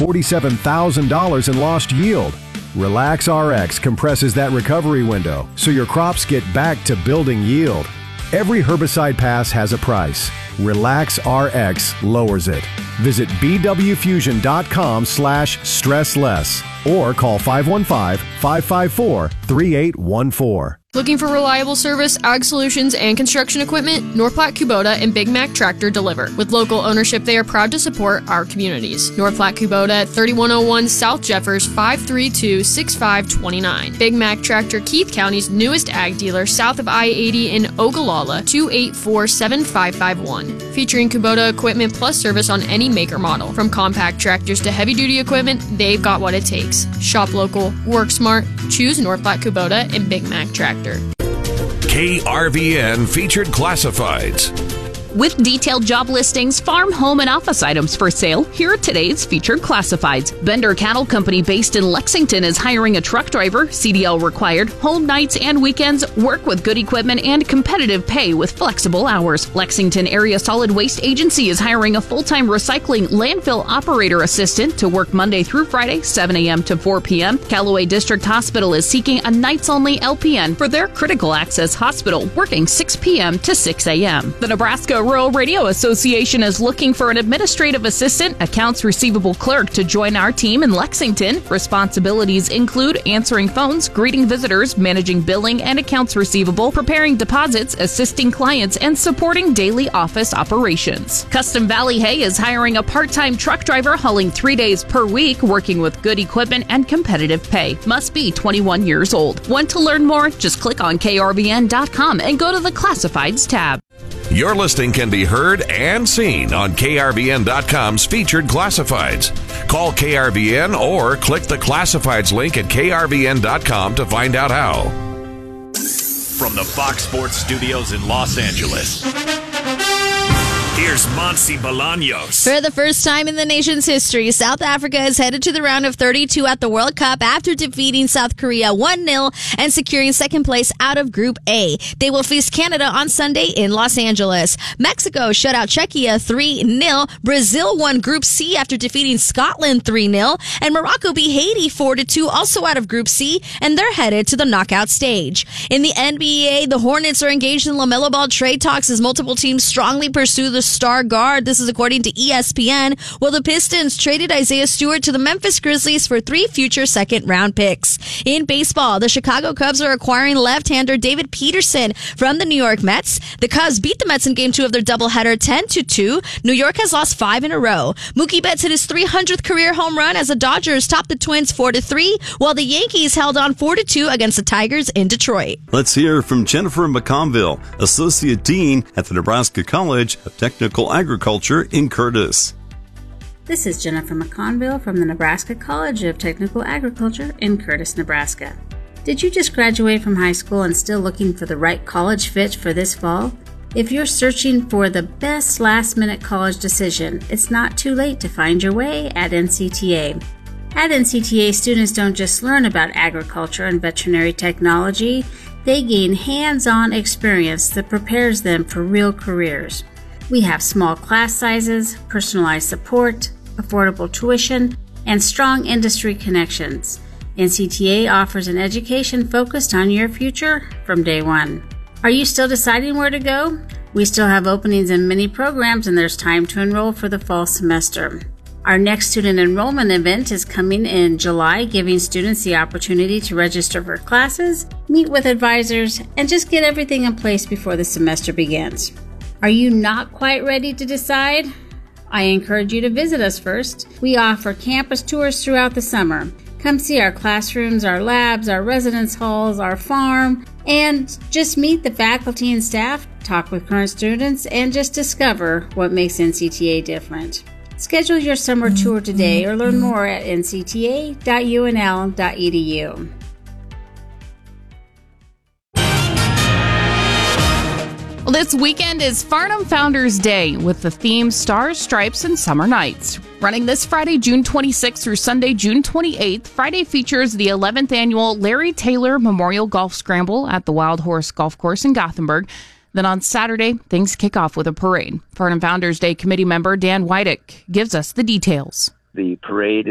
$47,000 in lost yield. Relax RX compresses that recovery window so your crops get back to building yield. Every herbicide pass has a price. Relax RX lowers it. Visit bwfusion.com/stressless or call 515-554-3814. Looking for reliable service, ag solutions, and construction equipment? North Platte Kubota and Big Mac Tractor deliver. With local ownership, they are proud to support our communities. North Platte Kubota at 3101 South Jeffers, 532-6529. Big Mac Tractor, Keith County's newest ag dealer, south of I-80 in Ogallala, 284-7551. Featuring Kubota equipment plus service on any make or model. From compact tractors to heavy-duty equipment, they've got what it takes. Shop local, work smart, choose North Platte Kubota and Big Mac Tractor. KRVN Featured Classifieds. With detailed job listings, farm, home, and office items for sale, here are today's featured classifieds. Bender Cattle Company based in Lexington is hiring a truck driver, CDL required, home nights and weekends, work with good equipment and competitive pay with flexible hours. Lexington Area Solid Waste Agency is hiring a full-time recycling landfill operator assistant to work Monday through Friday, 7 a.m. to 4 p.m. Callaway District Hospital is seeking a nights-only LPN for their critical access hospital, working 6 p.m. to 6 a.m. The Nebraska Rural Radio Association is looking for an administrative assistant, accounts receivable clerk to join our team in Lexington. Responsibilities include answering phones, greeting visitors, managing billing and accounts receivable, preparing deposits, assisting clients, and supporting daily office operations. Custom Valley Hay is hiring a part-time truck driver hauling 3 days per week, working with good equipment and competitive pay. Must be 21 years old. Want to learn more? Just click on krvn.com and go to the Classifieds tab. Your listing can be heard and seen on krvn.com's Featured Classifieds. Call KRVN or click the Classifieds link at krvn.com to find out how. From the Fox Sports Studios in Los Angeles, here's Monse Bolaños. For the first time in the nation's history, South Africa is headed to the round of 32 at the World Cup after defeating South Korea 1-0 and securing second place out of Group A. They will face Canada on Sunday in Los Angeles. Mexico shut out Czechia 3-0. Brazil won Group C after defeating Scotland 3-0. And Morocco beat Haiti 4-2, also out of Group C, and they're headed to the knockout stage. In the NBA, the Hornets are engaged in LaMelo Ball trade talks as multiple teams strongly pursue the star guard. This is according to ESPN. Well, the Pistons traded Isaiah Stewart to the Memphis Grizzlies for 3 future second-round picks. In baseball, the Chicago Cubs are acquiring left-hander David Peterson from the New York Mets. The Cubs beat the Mets in Game 2 of their doubleheader 10-2. New York has lost 5 in a row. Mookie Betts hit his 300th career home run as the Dodgers topped the Twins 4-3, while the Yankees held on 4-2 against the Tigers in Detroit. Let's hear from Jennifer McConville, Associate Dean at the Nebraska College of Technical Agriculture in Curtis. This is Jennifer McConville from the Nebraska College of Technical Agriculture in Curtis, Nebraska. Did you just graduate from high school and still looking for the right college fit for this fall? If you're searching for the best last-minute college decision, it's not too late to find your way at NCTA. At NCTA, students don't just learn about agriculture and veterinary technology, they gain hands-on experience that prepares them for real careers. We have small class sizes, personalized support, affordable tuition, and strong industry connections. NCTA offers an education focused on your future from day one. Are you still deciding where to go? We still have openings in many programs and there's time to enroll for the fall semester. Our next student enrollment event is coming in July, giving students the opportunity to register for classes, meet with advisors, and just get everything in place before the semester begins. Are you not quite ready to decide? I encourage you to visit us first. We offer campus tours throughout the summer. Come see our classrooms, our labs, our residence halls, our farm, and just meet the faculty and staff, talk with current students, and just discover what makes NCTA different. Schedule your summer tour today or learn more at ncta.unl.edu. Well, this weekend is Farnham Founders Day with the theme Stars, Stripes, and Summer Nights. Running this Friday, June 26th through Sunday, June 28th, Friday features the 11th annual Larry Taylor Memorial Golf Scramble at the Wild Horse Golf Course in Gothenburg. Then on Saturday, things kick off with a parade. Farnham Founders Day committee member Dan Wydick gives us the details. The parade